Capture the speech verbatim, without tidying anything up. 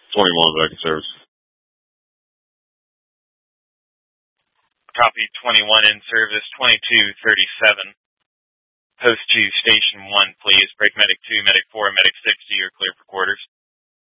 twenty-one, back in service. Copy twenty-one in service, twenty-two thirty-seven. Post two, Station one, please. Break Medic two, Medic four, Medic six, you're clear for quarters.